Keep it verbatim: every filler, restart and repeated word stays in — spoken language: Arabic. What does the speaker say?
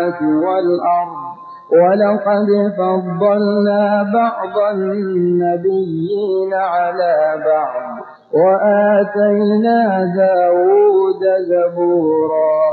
السماوات والأرض ولقد فضلنا بعض النبيين على بعض وآتينا داود زبورا